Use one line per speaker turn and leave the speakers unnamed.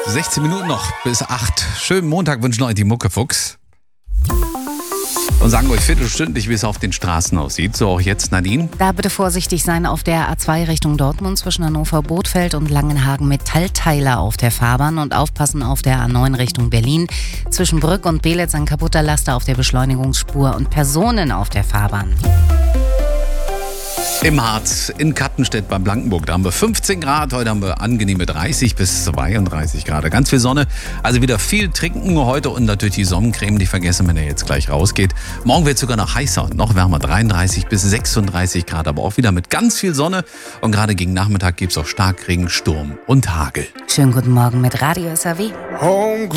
16 Minuten noch bis 8. Schönen Montag wünschen euch die Muckefuchs. Und sagen euch viertelstündlich, wie es auf den Straßen aussieht. So auch jetzt, Nadine.
Da bitte vorsichtig sein auf der A2 Richtung Dortmund zwischen Hannover-Bothfeld und Langenhagen Metallteiler auf der Fahrbahn und aufpassen auf der A9 Richtung Berlin. Zwischen Brück und Belitz ein kaputter Laster auf der Beschleunigungsspur und Personen auf der Fahrbahn.
Im Harz, in Kattenstedt bei Blankenburg, da haben wir 15 Grad, heute haben wir angenehme 30 bis 32 Grad. Ganz viel Sonne, also wieder viel trinken heute und natürlich die Sonnencreme, nicht vergessen, wenn ihr jetzt gleich rausgeht. Morgen wird es sogar noch heißer und noch wärmer, 33 bis 36 Grad, aber auch wieder mit ganz viel Sonne. Und gerade gegen Nachmittag gibt es auch Starkregen, Sturm und Hagel.
Schönen guten Morgen mit Radio SAW.